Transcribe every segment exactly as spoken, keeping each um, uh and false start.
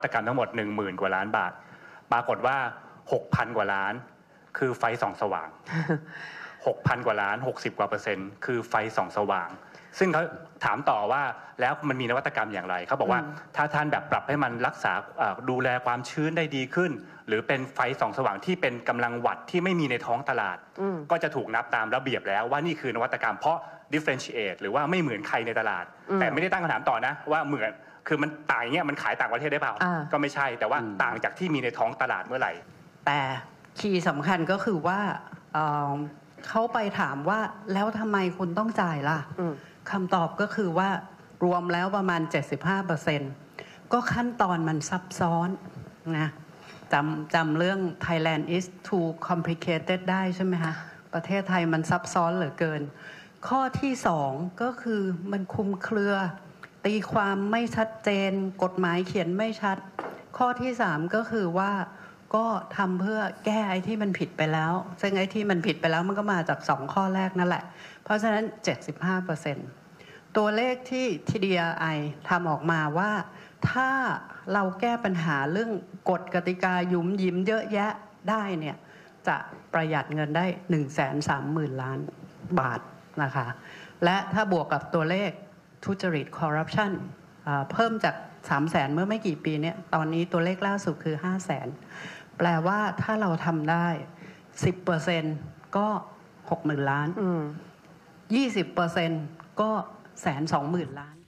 ตกรรมทั้งหมด หนึ่งหมื่น กว่าล้านบาทปรากฏว่า หกพัน กว่าล้านคือไฟส่องสว่าง หกพัน กว่าล้าน หกสิบ กว่าเปอร์เซ็นต์คือไฟส่องสว่างซึ่งเขาถามต่อว่าแล้วมันมีนวัตกรรมอย่างไรเขาบอกว่าถ้าท่านแบบปรับให้มันรักษาดูแลความชื้นได้ดีขึ้นหรือเป็นไฟส่องสว่างที่เป็นกำลังวัตต์ที่ไม่มีในท้องตลาดก็จะถูกนับตามระเบียบแล้วว่านี่คือนวัตกรรมเพราะ differentiate หรือว่าไม่เหมือนใครในตลาดแต่ไม่ได้ตั้งคำถามต่อนะว่าเหมือนคือมันต่างอย่างเงี้ยมันขายต่างประเทศได้เปล่าก็ไม่ใช่แต่ว่าต่างจากที่มีในท้องตลาดเมื่อไหร่แต่คีย์สำคัญก็คือว่าเขาไปถามว่าแล้วทำไมคุณต้องจ่ายล่ะคำตอบก็คือว่ารวมแล้วประมาณ เจ็ดสิบห้าเปอร์เซ็นต์ ก็ขั้นตอนมันซับซ้อนนะจำจำเรื่อง Thailand is too complicated ได้ใช่ไหมคะประเทศไทยมันซับซ้อนเหลือเกินข้อที่สองก็คือมันคลุมเครือตีความไม่ชัดเจนกฎหมายเขียนไม่ชัดข้อที่สามก็คือว่าก็ทำเพื่อแก้ไอ้ที่มันผิดไปแล้วซึ่งไอ้ที่มันผิดไปแล้วมันก็มาจากสองข้อแรกนั่นแหละเพราะฉะนั้น เจ็ดสิบห้าเปอร์เซ็นต์ ตัวเลขที่ ที ดี อาร์ ไอ ทำออกมาว่าถ้าเราแก้ปัญหาเรื่องกฎกติกายุ่มยิ้มเยอะแยะได้เนี่ยจะประหยัดเงินได้ หนึ่งแสนสามหมื่น ล้านบาทนะคะและถ้าบวกกับตัวเลขทุจริตคอร์รัปชันเพิ่มจาก สามแสน เมื่อไม่กี่ปีเนี่ยตอนนี้ตัวเลขล่าสุดคือ ห้าแสน แปลว่าถ้าเราทำได้ สิบเปอร์เซ็นต์ ก็ หกหมื่น ล้าน ยี่สิบเปอร์เซ็นต์ ก็ แสนสองหมื่น ล้าน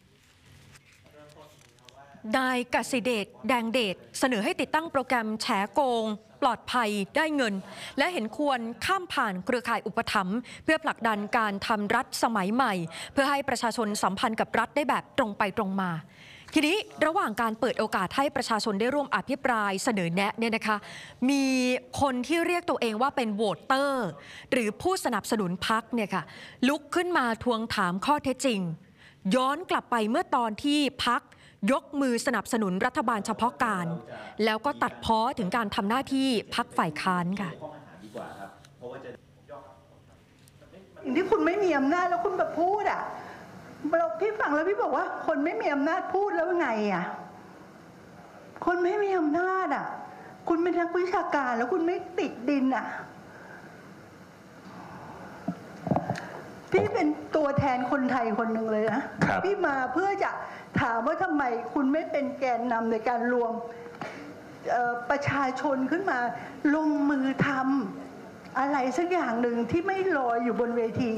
นายกสิเดชแดงเดชเสนอให้ติดตั้งโปรแกรมแฉโกงปลอดภัยได้เงินและเห็นควรข้ามผ่านเครือข่ายอุปถัมภ์เพื่อผลักดันการทำรัฐสมัยใหม่เพื่อให้ประชาชนสัมพันธ์กับรัฐได้แบบตรงไปตรงมาทีนี้ระหว่างการเปิดโอกาสให้ประชาชนได้ร่วมอภิปรายเสนอแนะเนี่ยนะคะมีคนที่เรียกตัวเองว่าเป็นโหวตเตอร์หรือผู้สนับสนุนพรรคเนี่ยค่ะลุกขึ้นมาทวงถามข้อเท็จจริงย้อนกลับไปเมื่อตอนที่พรรคยกมือสนับสนุนรัฐบาลเฉพาะการแล้วก็ตัดพ้อถึงการทำหน้าที่พรรคฝ่ายค้านค่ะอย่างที่คุณไม่มีอำนาจแล้วคุณแบบพูดอ่ะเราพี่ฟังแล้วพี่บอกว่าคนไม่มีอำนาจพูดแล้วไงอ่ะคนไม่มีอำนาจอ่ะคุณเป็นนักวิชาการแล้วคุณไม่ติดดินอ่ะพี่เป็นตัวแทนคนไทยคนหนึ่งเลยนะพี่มาเพื่อจะถามว่าทำไมคุณไม่เป็นแกนนำในการรวมประชาชนขึ้นมาลงมือทำอะไรสักอย่างหนึ่งที่ไม่ลอยอยู่บนเวที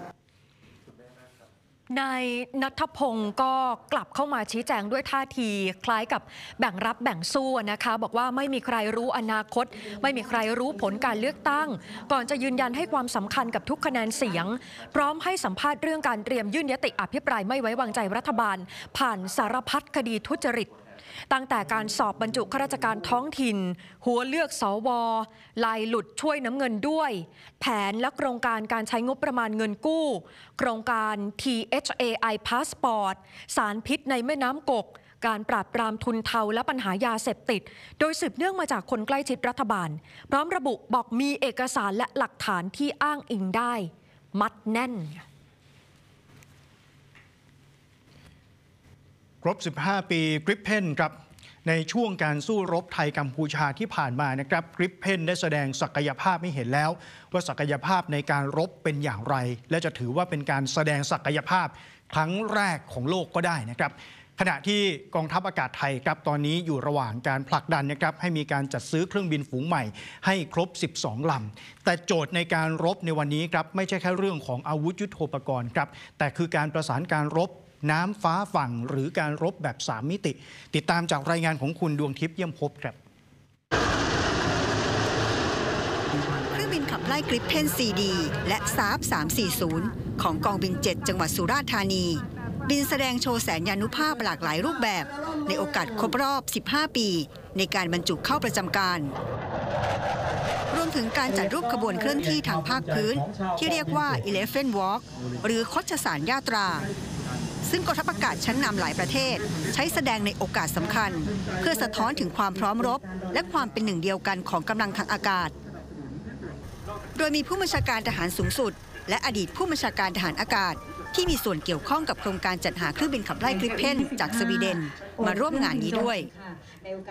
นายณัฐพงศ์ก็กลับเข้ามาชี้แจงด้วยท่าทีคล้ายกับแบ่งรับแบ่งสู้นะคะบอกว่าไม่มีใครรู้อนาคตไม่มีใครรู้ผลการเลือกตั้งก่อนจะยืนยันให้ความสำคัญกับทุกคะแนนเสียงพร้อมให้สัมภาษณ์เรื่องการเตรียมยื่นยติอภิปรายไม่ไว้วางใจรัฐบาลผ่านสารพัดคดีทุจริตตั้งแต่การสอบบรรจุข้าราชการท้องถิ่นหัวเลือกสวลายหลุดช่วยน้ำเงินด้วยแผนและโครงการการใช้งบประมาณเงินกู้โครงการ ที เอช เอ ไอ Passport สารพิษในแม่น้ำกกการปราบปรามทุนเทาและปัญหายาเสพติดโดยสืบเนื่องมาจากคนใกล้ชิดรัฐบาลพร้อมระบุบอกมีเอกสารและหลักฐานที่อ้างอิงได้มัดแน่นครบสิบห้าปีกริปเพนครับในช่วงการสู้รบไทยกัมพูชาที่ผ่านมานะครับกริปเพนได้แสดงศักยภาพให้เห็นแล้วว่าศักยภาพในการรบเป็นอย่างไรและจะถือว่าเป็นการแสดงศักยภาพครั้งแรกของโลกก็ได้นะครับขณะที่กองทัพอากาศไทยครับตอนนี้อยู่ระหว่างการผลักดันนะครับให้มีการจัดซื้อเครื่องบินฝูงใหม่ให้ครบสิบสองลำแต่โจทย์ในการรบในวันนี้ครับไม่ใช่แค่เรื่องของอาวุธยุทโธปกรณ์ครับแต่คือการประสานการรบน้ำฟ้าฝั่งหรือการรบแบบสามมิติติดตามจากรายงานของคุณดวงทิพย์เยี่ยมภพครับเครื่องบินขับไล่กริปเพน ซี ดี และซาฟสามสี่ศูนย์ของกองบินเจ็ดจังหวัดสุราษฎร์ธานีบินแสดงโชว์แสนยานุภาพหลากหลายรูปแบบในโอกาสครบรอบสิบห้าปีในการบรรจุเข้าประจำการรวมถึงการจัดรูปขบวนเคลื่อนที่ทางภาคพื้นที่เรียกว่า Elephant Walk หรือคชสารยาตราซึ่งกองทัพอากาศชั้นนำหลายประเทศใช้แสดงในโอกาสสำคัญเพื่อสะท้อนถึงความพร้อมรบและความเป็นหนึ่งเดียวกันของกำลังทางอากาศโดยมีผู้บัญชาการทหารสูงสุดและอดีตผู้บัญชาการทหารอากาศที่มีส่วนเกี่ยวข้องกับโครงการจัดหาเครื่องบินขับไล่กริปเพนจากสวีเดนมาร่วมงานนี้ด้วย